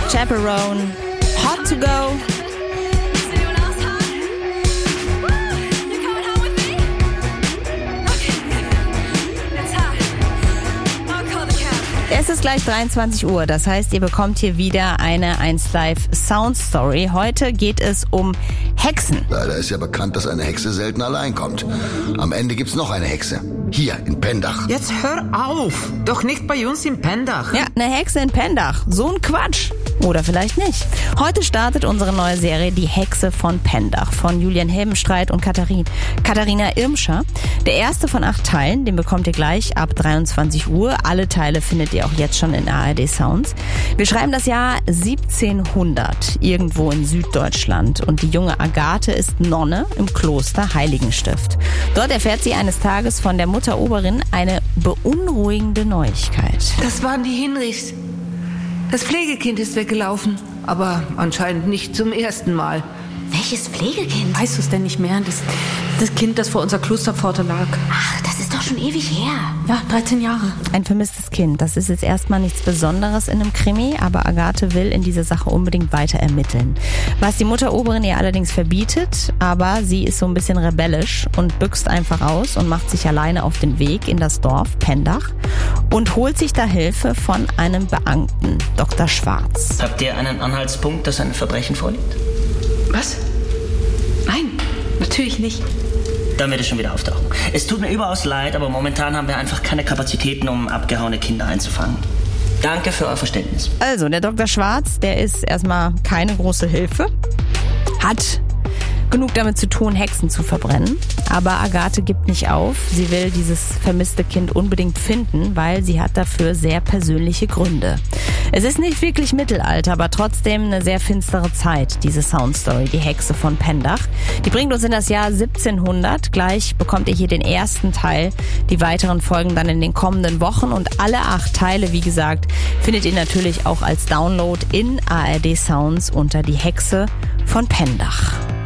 Chaperone, Hot to Go. Es ist gleich 23 Uhr, das heißt, ihr bekommt hier wieder eine 1Live Sound Story. Heute geht es um Hexen. Leider ist ja bekannt, dass eine Hexe selten allein kommt. Am Ende gibt's noch eine Hexe. Hier in Pendach. Jetzt hör auf! Doch nicht bei uns in Pendach. Ja, eine Hexe in Pendach. So ein Quatsch. Oder vielleicht nicht. Heute startet unsere neue Serie Die Hexe von Pendach von Julian Helbenstreit und Katharina Irmscher. Der erste von 8 Teilen, den bekommt ihr gleich ab 23 Uhr. Alle Teile findet ihr auch jetzt schon in ARD Sounds. Wir schreiben das Jahr 1700, irgendwo in Süddeutschland. Und die junge Agathe ist Nonne im Kloster Heiligenstift. Dort erfährt sie eines Tages von der Mutter Oberin eine beunruhigende Neuigkeit. Das waren die Hinrichs. Das Pflegekind ist weggelaufen, aber anscheinend nicht zum ersten Mal. Welches Pflegekind? Weißt du es denn nicht mehr? Das Kind, das vor unserer Klosterpforte lag. Ach, das ist doch schon ewig her. Ja, 13 Jahre. Ein vermisstes Kind. Das ist jetzt erstmal nichts Besonderes in einem Krimi, aber Agathe will in dieser Sache unbedingt weiter ermitteln. Was die Mutter Oberin ihr allerdings verbietet, aber sie ist so ein bisschen rebellisch und büxt einfach aus und macht sich alleine auf den Weg in das Dorf Pendach und holt sich da Hilfe von einem Beamten, Dr. Schwarz. Habt ihr einen Anhaltspunkt, dass ein Verbrechen vorliegt? Was? Nein, natürlich nicht. Dann wird es schon wieder auftauchen. Es tut mir überaus leid, aber momentan haben wir einfach keine Kapazitäten, um abgehauene Kinder einzufangen. Danke für euer Verständnis. Also, der Dr. Schwarz, der ist erstmal keine große Hilfe, hat genug damit zu tun, Hexen zu verbrennen. Aber Agathe gibt nicht auf. Sie will dieses vermisste Kind unbedingt finden, weil sie hat dafür sehr persönliche Gründe. Es ist nicht wirklich Mittelalter, aber trotzdem eine sehr finstere Zeit, diese Soundstory, die Hexe von Pendach. Die bringt uns in das Jahr 1700. Gleich bekommt ihr hier den ersten Teil. Die weiteren folgen dann in den kommenden Wochen. Und alle 8 Teile, wie gesagt, findet ihr natürlich auch als Download in ARD Sounds unter Die Hexe von Pendach.